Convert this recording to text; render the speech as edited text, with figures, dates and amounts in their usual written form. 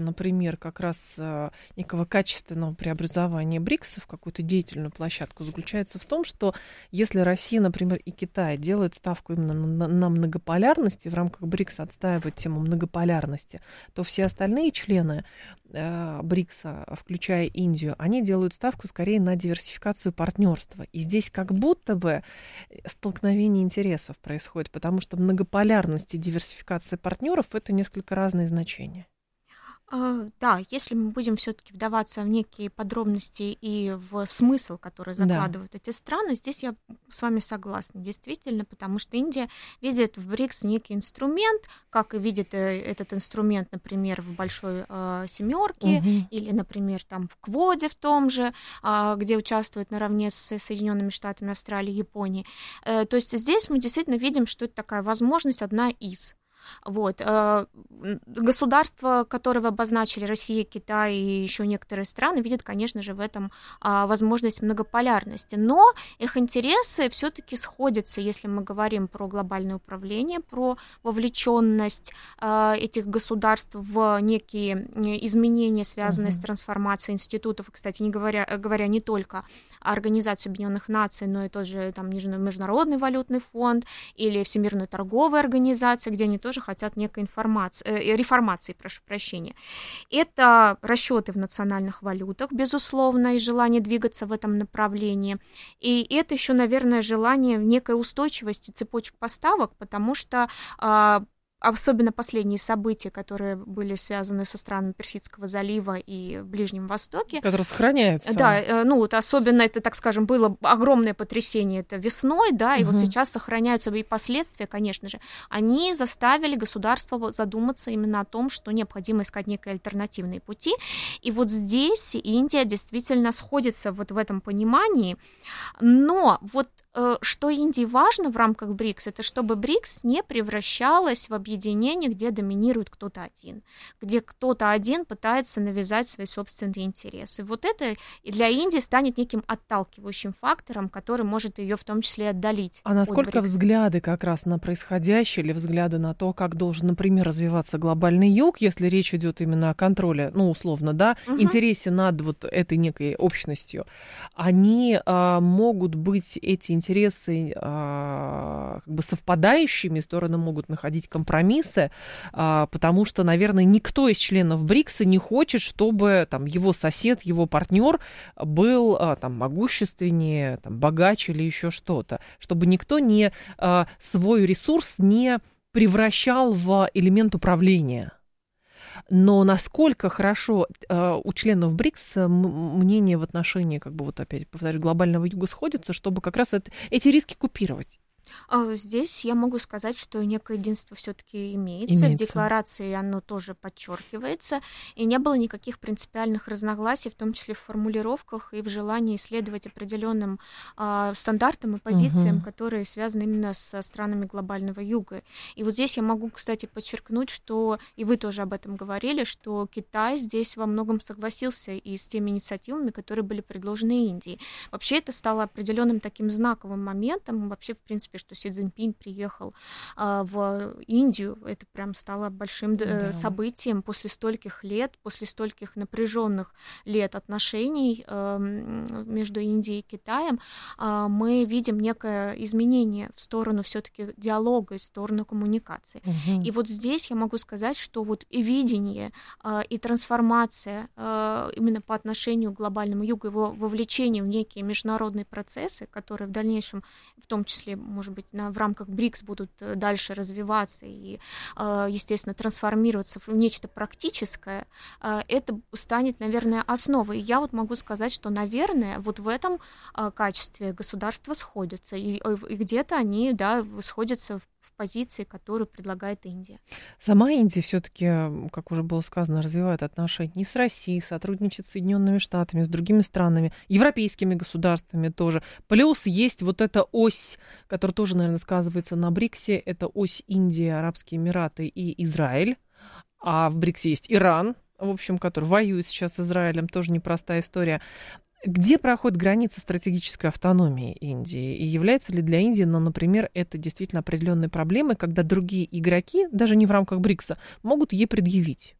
например, как раз некого качественного преобразования БРИКСа в какую-то деятельную площадку заключается в том, что если Россия, например, и Китай делают ставку именно на многополярности, в рамках БРИКСа отстаивают тему многополярности, то все остальные члены БРИКСа, включая Индию, они делают ставку скорее на диверсификацию партнерства. И здесь как будто бы столкновение интересов происходит, потому что многополярность и диверсификация партнеров — это несколько разные значения. Да, если мы будем все-таки вдаваться в некие подробности и в смысл, который закладывают эти страны, здесь я с вами согласна, действительно, потому что Индия видит в БРИКС некий инструмент, как и видит этот инструмент, например, в Большой Семерке или, например, там в Кводе в том же, где участвует наравне с Соединенными Штатами, Австралией, Японией. То есть здесь мы действительно видим, что это такая возможность, одна из. Вот. Государства, которые обозначили Россия, Китай и еще некоторые страны, видят, конечно же, в этом возможность многополярности. Но их интересы все-таки сходятся, если мы говорим про глобальное управление, про вовлеченность этих государств в некие изменения, связанные с трансформацией институтов. И, кстати, говоря не только о Организации Объединенных Наций, но и тот же там, Международный валютный фонд или Всемирная торговая организация, где они тоже хотят некой реформации, прошу прощения. Это расчеты в национальных валютах, безусловно, и желание двигаться в этом направлении. И это еще, наверное, желание некой устойчивости цепочек поставок, потому что особенно последние события, которые были связаны со странами Персидского залива и в Ближнем Востоке. Которые сохраняются. Да, вот особенно это, так скажем, было огромное потрясение это весной, да, и вот сейчас сохраняются и последствия, конечно же. Они заставили государство задуматься именно о том, что необходимо искать некие альтернативные пути. И вот здесь Индия действительно сходится вот в этом понимании. Но вот что Индии важно в рамках БРИКС, это чтобы БРИКС не превращалась в объединение, где доминирует кто-то один, где кто-то один пытается навязать свои собственные интересы. Вот это и для Индии станет неким отталкивающим фактором, который может ее в том числе отдалить. А насколько взгляды как раз на происходящее или взгляды на то, как должен, например, развиваться глобальный юг, если речь идет именно о контроле, ну, условно, да, интересе над вот этой некой общностью, они могут быть, эти интересы как бы совпадающими, стороны могут находить компромиссы, потому что, наверное, никто из членов БРИКСа не хочет, чтобы там его сосед, его партнер был там могущественнее, там, богаче или еще что-то, чтобы никто не свой ресурс не превращал в элемент управления. Но насколько хорошо у членов БРИКС мнение в отношении, как бы вот опять повторю, глобального юга сходится, чтобы как раз эти риски купировать? Здесь я могу сказать, что некое единство все-таки имеется. В декларации оно тоже подчеркивается, и не было никаких принципиальных разногласий, в том числе в формулировках и в желании исследовать определенным стандартам и позициям, которые связаны именно со странами глобального юга. И вот здесь я могу, кстати, подчеркнуть, что, и вы тоже об этом говорили, что Китай здесь во многом согласился и с теми инициативами, которые были предложены Индией. Вообще это стало определенным таким знаковым моментом, вообще, в принципе, что Си Цзиньпинь приехал в Индию, это прям стало большим событием после стольких лет, после стольких напряженных лет отношений между Индией и Китаем, мы видим некое изменение в сторону все-таки диалога, в сторону коммуникации. И вот здесь я могу сказать, что вот и видение, и трансформация именно по отношению к глобальному югу, его вовлечение в некие международные процессы, которые в дальнейшем, в том числе, может быть, в рамках БРИКС будут дальше развиваться и, естественно, трансформироваться в нечто практическое, это станет, наверное, основой. И я вот могу сказать, что, наверное, вот в этом качестве государства сходятся, и где-то они, да, сходятся в позиции, которую предлагает Индия. Сама Индия все-таки, как уже было сказано, развивает отношения не с Россией, сотрудничает с Соединенными Штатами, с другими странами, европейскими государствами тоже. Плюс есть вот эта ось, которая тоже, наверное, сказывается на БРИКСе, это ось Индия, Арабские Эмираты и Израиль. А в БРИКСе есть Иран, в общем, который воюет сейчас с Израилем, тоже непростая история. Где проходит граница стратегической автономии Индии? И является ли для Индии, ну, например, это действительно определенной проблемой, когда другие игроки, даже не в рамках БРИКСа, могут ей предъявить?